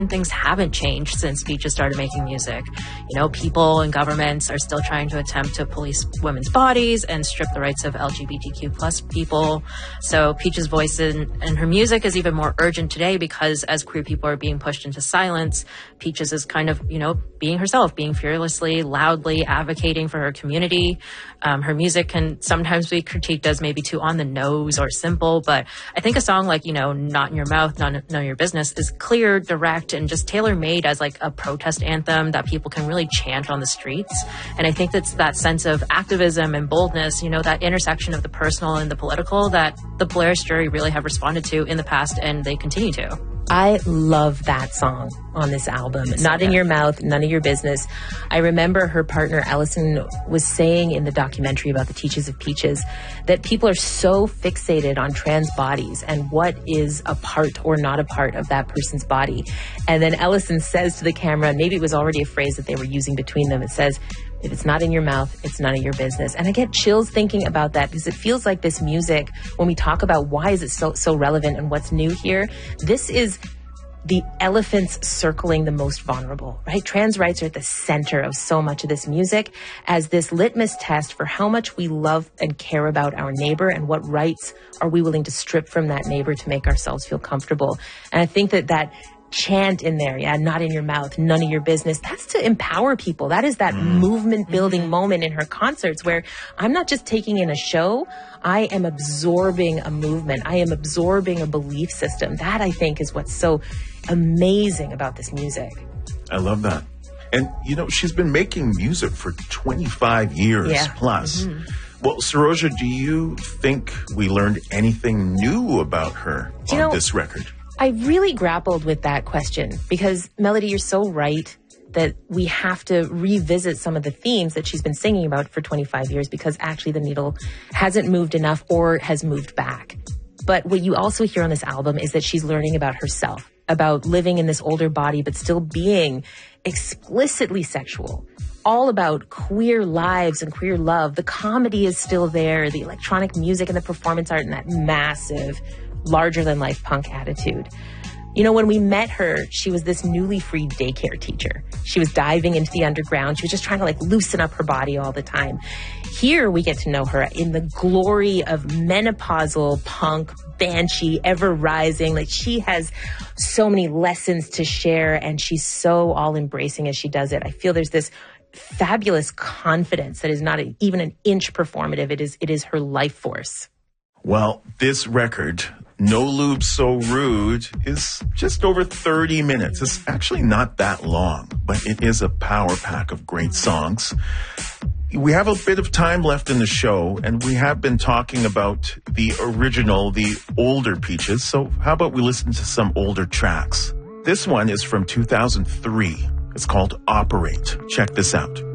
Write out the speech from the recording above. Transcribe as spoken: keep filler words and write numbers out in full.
things haven't changed since Peaches started making music. You know, people and governments are still trying to attempt to police women's bodies and strip the rights of L G B T Q plus people. So Peaches' voice in, in her music is even more urgent today because as queer people are being pushed into silence, Peaches is kind of, you know, being herself, being fearlessly, loudly advocating for her community. Um, her music can sometimes be critiqued as maybe too on the nose or simple, but I think a song like, you know, Not in Your Mouth, None, None of Your Business is clear, direct, and just tailor-made as like a protest anthem that people can really chant on the streets. And I think that's that sense of activism and boldness, you know, that intersection of the personal and the political that the Polaris jury really have responded to in the past, and they continue to. I love that song on this album. It's Not in Your Mouth, None of Your Business. I remember her partner, Ellison, was saying in the documentary about the Teachers of Peaches that people are so fixated on trans bodies and what is a part or not a part of that person's body. And then Ellison says to the camera, and maybe it was already a phrase that they were using between them, it says, if it's not in your mouth, it's none of your business. And I get chills thinking about that because it feels like this music, when we talk about why is it so, so relevant and what's new here, this is the elephants circling the most vulnerable, right? Trans rights are at the center of so much of this music as this litmus test for how much we love and care about our neighbor and what rights are we willing to strip from that neighbor to make ourselves feel comfortable. And I think that that chant in there, yeah, not in your mouth, none of your business. That's to empower people. That is that mm. movement building mm-hmm. moment in her concerts where I'm not just taking in a show, I am absorbing a movement. I am absorbing a belief system. That I think is what's so amazing about this music. I love that. And, you know, she's been making music for twenty-five years yeah. plus. Mm-hmm. Well, Saroja, do you think we learned anything new about her do on you know, this record? I really grappled with that question because, Melody, you're so right that we have to revisit some of the themes that she's been singing about for twenty-five years because actually the needle hasn't moved enough or has moved back. But what you also hear on this album is that she's learning about herself, about living in this older body, but still being explicitly sexual. All about queer lives and queer love. The comedy is still there, the electronic music and the performance art and that massive larger-than-life punk attitude. You know, when we met her, she was this newly freed daycare teacher. She was diving into the underground. She was just trying to, like, loosen up her body all the time. Here, we get to know her in the glory of menopausal punk, banshee, ever-rising. Like, she has so many lessons to share, and she's so all-embracing as she does it. I feel there's this fabulous confidence that is not a, even an inch performative. It is, it is her life force. Well, this record, No Lube So Rude, is just over thirty minutes. It's actually not that long, but it is a power pack of great songs. We have a bit of time left in the show, and we have been talking about the original, the older Peaches. So how about we listen to some older tracks? This one is from two thousand three. It's called Operate. Check this out.